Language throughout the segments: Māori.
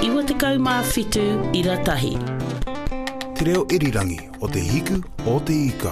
95 Iratahi. Te reo irirangi o te hiku o te ika.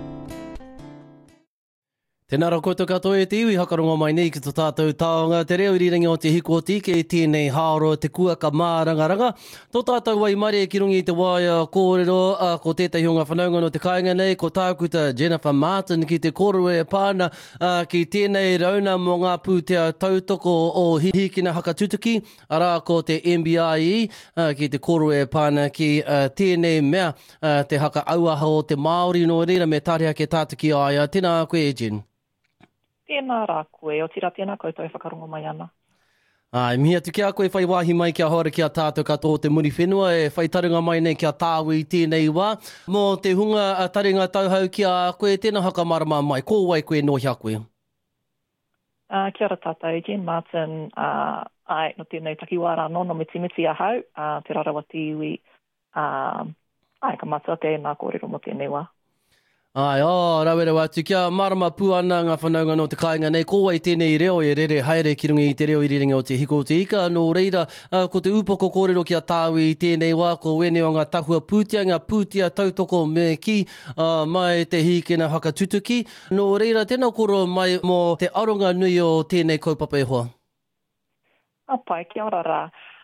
Tēnā rā koutou katoa e te iwi, hakarongo mai nei ki tō tātou taonga. Te reo irirangi o te hiku o te ike, tēnei haoro te kuaka mārangaranga. Tō tātou wai mare ki rungi te waia kōrero, ko tētai hunga whanaunga no te kāinga nei, ko tākuta Jennifer Martin ki te kōrero e pāna, ki tēnei rauna mō ngā pūtea tautoko o hihikina hakatutuki, arā ko te MBIE, ki te kōrero e pāna ki tēnei mea, te haka auaha o te Māori no reira me tārea ke tātuki aia. Tēnā koe, Jen. Tēnā rā koe, o tira tēnā koutou e whakarongo mai ana. Ai, mihia tu kia koe whai wāhi mai kia hora kia tātou katoa te muri whenua, e whai tarunga mai nei kia tāu i tēnei wā. Mō te hunga taringa tauhau kia koe, tēnā haka marama mai, ko wai koe no hia koe. Kia ora tātou, Jen Martin, no tēnei takiwara no miti ahau, te rarawa te iwi, ka matua tēnā kōrero mo tēnei wā. Ai, rawera watu, kia marama pū ana ngā whanaunga no te kāinga nei, ko wai tēnei reo e rere haere ki rungi i te reo iriringa o te hiko o te ika, no reira, ko te upoko kōrero kia tāu i tēnei wā, ko wene o ngā tahua pūtia, ngā pūtia tautoko me ki, mai te hikina hakatutuki, no reira, tēnā koro mai mō te aronga nui o tēnei kaupapa e hoa. Apai, kia ora rā.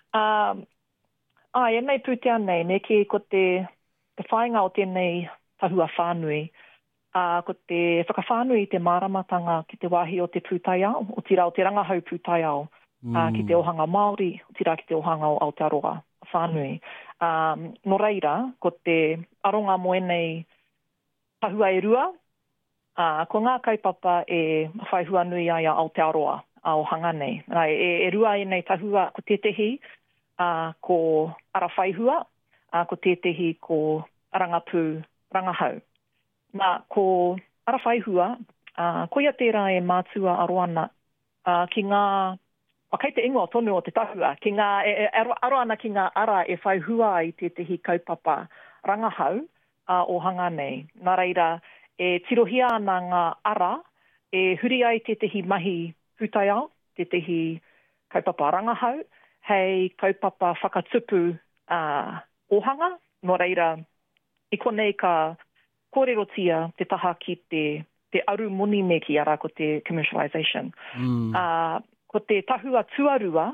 E nei pūtia nei, ne ki ko te whainga o tēnei tahua whānui, ko te whakawhānui i te māramatanga ki te wāhi o te pūtaiao, o tira o te rangahau pūtaiao, ki te ohanga Māori, o tira ki te ohanga o Aotearoa whānui. No reira, ko te aronga moenei tahua e rua, ko ngā kaupapa e whaihua nui ai a Aotearoa, a ohanga nei. E rua e nei tahua ko tetehi, ko ara whaihua, ko tetehi ko rangapū, rangahau. Nā, ko arawhaihua, ko ia tērā e mātua aroana ki ngā, kei te ingoa tonu o te tahua, ki ngā, aroana ki ngā ara e whaihua i tehi kaupapa rangahau o hanga nei. Nā reira, e tirohia ana ngā ara, e huri ai tehi mahi pūtaiao, tehi kaupapa rangahau, hei kaupapa whakatupu ohanga, no reira, I konei ka kōrerotia te taha ki te aru moni me ki ara ko te commercialisation. Ko te tahua tuarua,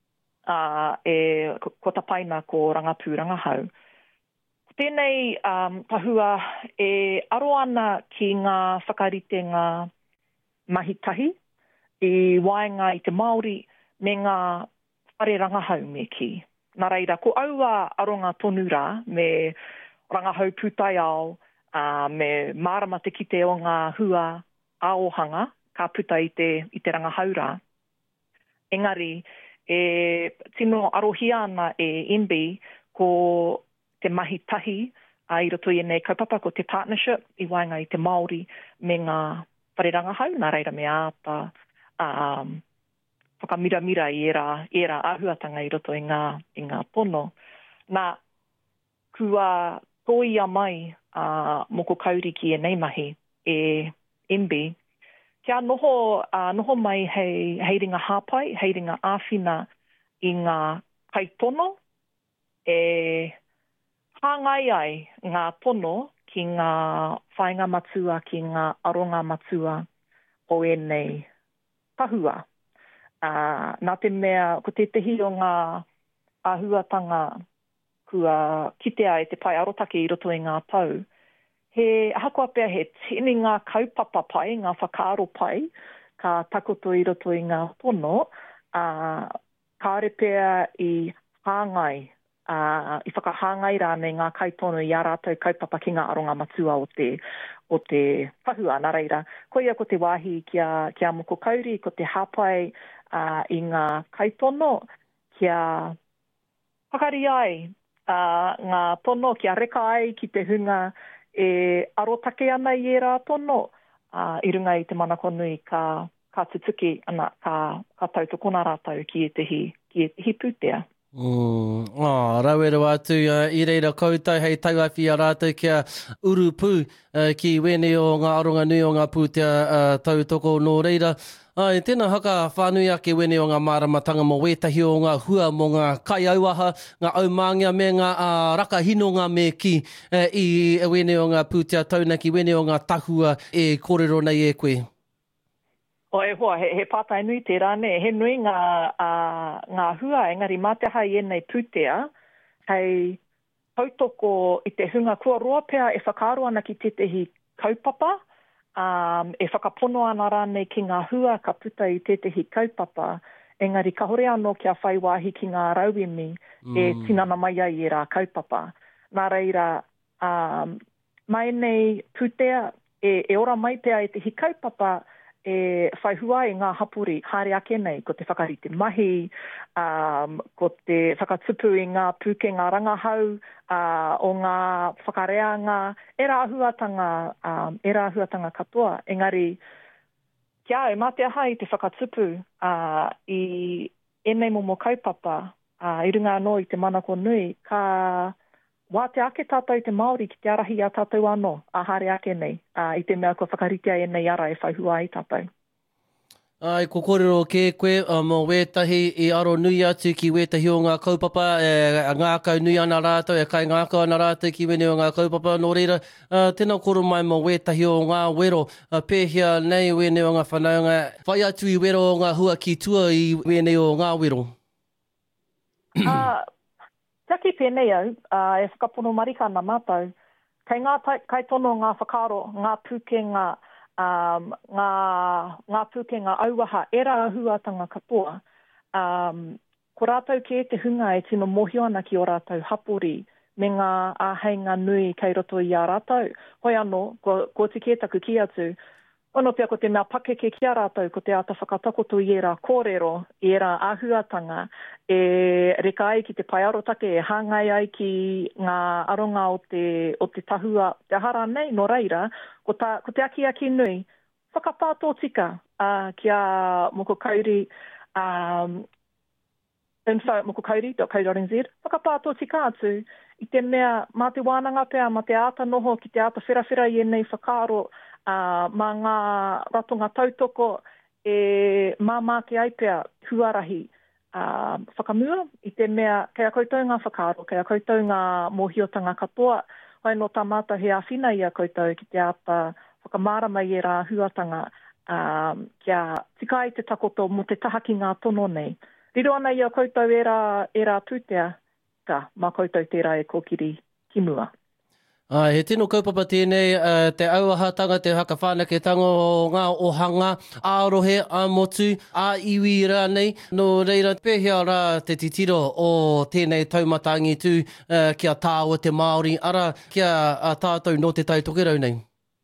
ko tapaina ko rangapū rangahau. Tēnei tahua e aro ana ki ngā whakarite ngā mahitahi, I waenga I te Māori me ngā whare rangahau me ki. Nā reira, ko aua aronga tonu rā me rangahau pūtaiao, me marama te kite o ngā hua aohanga, ka puta I te rangahau rā. Engari, tino arohia ana e MB ko te mahitahi, I roto I nei kaupapa ko te partnership, I waenga I te Māori me ngā whare rangahau, nā reira me āta, whakamira I era āhuatanga I roto I ngā pono. Nā, kua toia mai moko kauri ki e nei mahi e MB. Kia noho mai hei ringa hāpai, hei ringa āwhina I ngā kaitono, e hāngai ai ngā tono ki ngā whainga matua, ki ngā aronga matua o e nei tahua. Nā te mea, ko te tehi o ngā āhuatanga kua kitea e te pai arotake I roto I ngā tau. He hakoa pia he tini ngā kaupapa pai, ngā whakaaro pai, ka takoto I roto I ngā pono, kāre pia I hāngai, I whakahāngai rā me ngā kaitono I ārātou kaupapa ki ngā aronga matua o te whahua, nā reira. Ko ia ko te wāhi kia moko kauri, ko te hāpai I ngā kaitono, kia whakari ai, ngā tono kia reka ai ki te hunga e arotake ana I rā tono, I runga I te manakonui ka tutuki ana, ka tautokona rātau ki e tehi pūtea. Rauera atu I reira koutou hei tauawhi a rātou kia urupu ki wene o ngā aronga nui o ngā pūtea tautoko nō reira. Tēnā haka whānui ake wene o ngā māramatanga mo wētahi o ngā hua mo ngā kai auaha, ngā aumāngia me ngā rakahinonga me ki I wene o ngā pūtea taunaki, wene o ngā tahua e kōrero nei e koe. O e hoa, he pātai nui te rāne, he nui ngā hua, engari mā te hai e nei pūtea, hei tautoko I te hunga kua roa pea e whakaaro ana ki tetehi kaupapa, e whakapono ana rāne ki ngā hua ka puta I tetehi kaupapa, engari ka hore anō kia whai wāhi ki ngā rauimi e tinana mai ai e rā kaupapa. Nā reira, mai nei pūtea e ora mai pea e te hi kaupapa, e whai hua I ngā hapuri, haere ake nei, ko te whakarite mahi, ko te whakatupu I ngā pūke ngā rangahau, o ngā whakareanga, e rāhuatanga katoa. Engari, kia e mā te aha I te whakatupu I enei momo kaupapa, I runga anō I te manako nui, ka wā te ake tātou te Māori ki te arahi a tātou anō, haere ake nei, I te mea ko whakaritea e nei ara e whai hua I tātou. Ai, ko kōrero ke koe, mō wētahi I aro nui atu ki wētahi o ngā kaupapa, ngā kau nui ana rātou, e kai ngā kau ana rātou ki wene o ngā kaupapa, nō reira, tēnā koro mai mō wētahi o ngā wero, pēhia nei wene o ngā whanaunga, whai atu I wero o ngā hua ki tua I wene o ngā wero. Taki pēnei au, e whakapono marika ana mātou, kei kai tono ngā whakaro, ngā pūkenga, ngā pūkenga auaha, e rā huatanga katoa, ko rātou ke te hunga e tino mohio ana ki o rātou hapori, me ngā āheinga nui kei roto I a rātou. Hoi anō, ko te kētaku ki atu, ono pia ko te mea pakeke ki a rātou, ko te ata whakatakoto I rā kōrero, I rā āhuatanga, e reka ai ki te paiarotake, e hāngai ai ki ngā aronga o te tahua, te hara nei, no reira, ko te aki nui, whakapātō tika ki a moko kauri, info.moko.kauri.co.nz, whakapātō tika atu, I te mea, mā te wānanga pea, mā te ata noho, ki te ata whirawhira I nei whakaro, mā ngā ratonga tautoko e māmā ke aipea huarahi whakamua I te mea kei a koutou ngā whakaaro, kei a koutou ngā mohiotanga katoa, hoi no tā mātou he awhina I a koutou ki te ata whakamārama I rā huatanga kia tika I te takoto mo te taha ki ngā tono nei. Riro ana I a koutou e rā pūtea, ka mā koutou tērā e kōkiri ki mua. He tino kaupapa tēnei, te auahatanga, te hakawhanaketanga o ngā ohanga, ārohe, āmotu, āiwi rānei, no reira pēhea rā te titiro o tēnei taumatangi tū kia tāua te Māori, ara kia tātou no te tautokerau nei.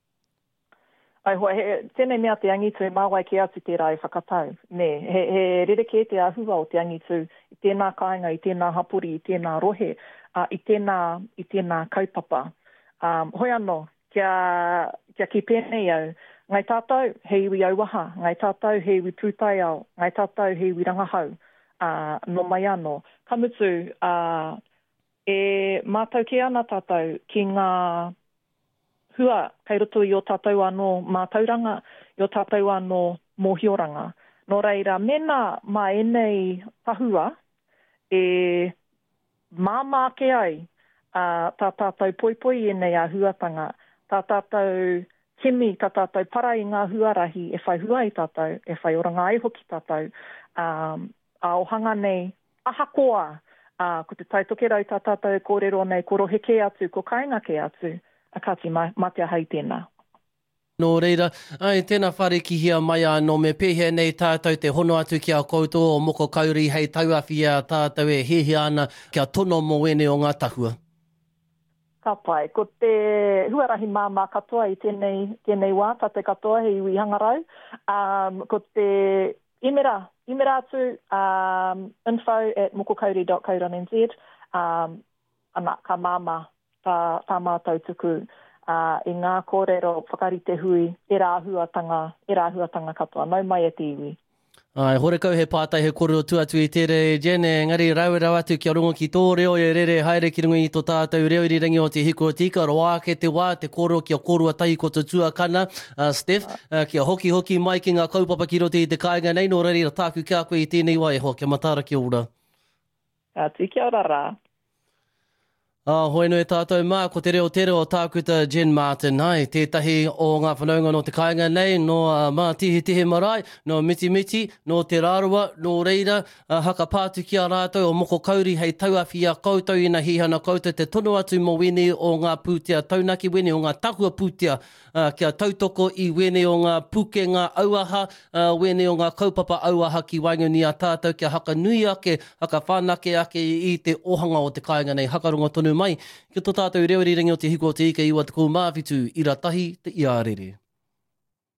Ai hoa, tēnei mea te angitu e māwai ki atu tērā e whakatau. Ne, he rereke te ahua o te angitu I tēnā kāinga, I tēnā hapuri, I tēnā rohe, I tēnā kaupapa. Hoi anō, kia ki pēnei au, ngai tātou he iwi auaha, ngai tātou he iwi pūtai au, ngai tātou he iwi rangahau, no mai anō. Kamutu, e mātau ke ana tātou ki ngā hua kei roto I o tātou anō mātauranga, I o tātou anō mohioranga. Nō reira, mena mā enei tahua, e māmā ke ai, tā tātou poipoi E nei a huatanga, tā tātou kimi, tā tātou para I ngā huarahi, e whai hua I tātou, e whai oranga ai hoki tātou, a ohanga nei, ahakoa, ko te taitokerau tā tātou e kōrero nei, ko rohe ke atu, ko kainga ke atu, a kāti mate ahai tēnā. Nō reira, tēnā whare ki hia mai anō me pēhea nei tātou te hono atu ki a koutou o moko kauri hei tauawhia tātou e hehe ana kia tono mo wene o ngā tahua. Ka pai, ko te huarahi māmā katoa I tēnei wā, tātou katoa he iwi hangarau, ko te imera atu, info.moko.kauri.co.nz, ana ka māmā tā mātou tuku, I ngā kōrero whakarite hui, e rā huatanga katoa, nau mai e te iwi. Ai, hore kau he pātai he koro tuatu I tere Jene, ngari rau atu kia rongo ki tō reo e rere haere ki rungo I tō tātou reo irirangi o te hiko o tika, roa ke te wā, te koro kia korua tahi ko te tuakana, Steph, kia hoki mai ki ngā kaupapa ki rote I te kāinga nei, no rari ra tāku kia koe I tēnei wā e ho, kia matara kia ora. Kia ora rā. Hoi no e tātou mā, ko te reo o tākuta Jen Martin. Ai, tētahi o ngā whanaunga no te kāinga nei, no mā tihi marae, no miti, no te rārua, no reira, haka pātu ki a rātou o moko kauri hei tauawhi a koutou ina hihana koutou te tono atu mo wene o ngā pūtea taunaki, wene o ngā takua pūtea kia tautoko I wene o ngā puke ngā auaha, wene o ngā kaupapa auaha ki wainguni a tātou kia haka nui ake, haka whanake ake I te ohanga o te kāinga nei, hakarongo tonu mai, ki tō tātou reo irirangi o te hiko o te ika I wa te kou māwhitu I ratahi te iārere.